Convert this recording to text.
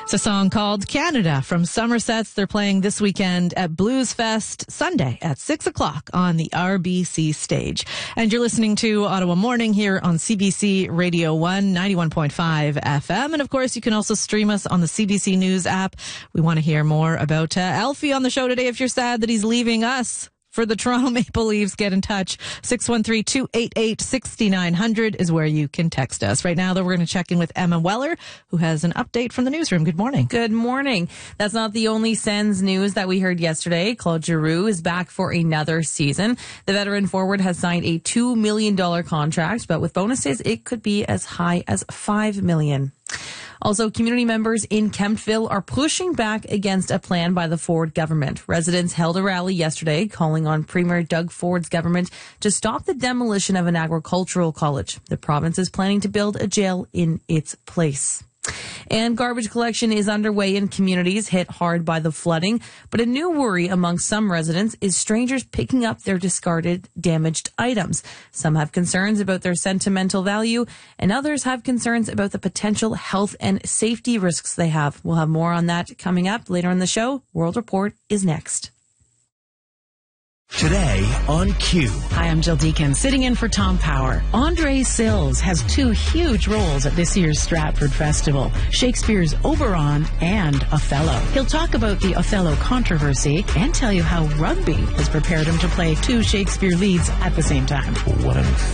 It's a song called Canada from Somerset's. They're playing this weekend at Blues Fest Sunday at 6 o'clock on the RBC stage. And you're listening to Ottawa Morning here on CBC Radio 1, 91.5 FM. And of course, you can also stream us on the CBC News app. We want to hear more about Alfie on the show today. If you're sad that he's leaving us for the Toronto Maple Leafs, get in touch. 613-288-6900 is where you can text us. Right now, though, we're going to check in with Emma Weller, who has an update from the newsroom. Good morning. Good morning. That's not the only Sens news that we heard yesterday. Claude Giroux is back for another season. The veteran forward has signed a $2 million contract, but with bonuses, it could be as high as $5 million. Also, community members in Kemptville are pushing back against a plan by the Ford government. Residents held a rally yesterday calling on Premier Doug Ford's government to stop the demolition of an agricultural college. The province is planning to build a jail in its place. And garbage collection is underway in communities hit hard by the flooding. But a new worry among some residents is strangers picking up their discarded, damaged items. Some have concerns about their sentimental value, and others have concerns about the potential health and safety risks they have. We'll have more on that coming up later in the show. World Report is next. Today on Q. Hi, I'm Jill Deacon, sitting in for Tom Power. Andre Sills has two huge roles at this year's Stratford Festival, Shakespeare's Oberon and Othello. He'll talk about the Othello controversy and tell you how rugby has prepared him to play two Shakespeare leads at the same time. What an